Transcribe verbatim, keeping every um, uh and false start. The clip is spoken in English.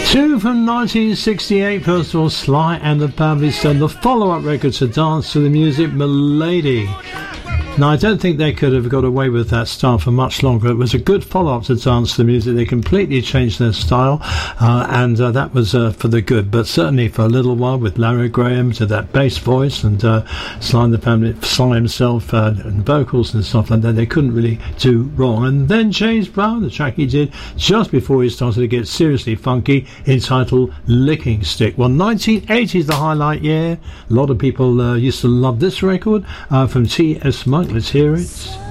Two from nineteen sixty-eight, first of all, Sly and the Family Stone, the follow-up record to Dance to the Music, M'Lady. Now, I don't think they could have got away with that style for much longer. It was a good follow-up to Dance to the Music. They completely changed their style, uh, and uh, that was uh, for the good. But certainly for a little while, with Larry Graham to that bass voice, and uh, Sly and the Family, Sly himself, uh, and vocals and stuff like that, they couldn't really do wrong. And then James Brown, the track he did just before he started to get seriously funky, entitled Licking Stick. Well, nineteen eighty is the highlight year. A lot of people uh, used to love this record uh, from T S Monk. Let's hear it.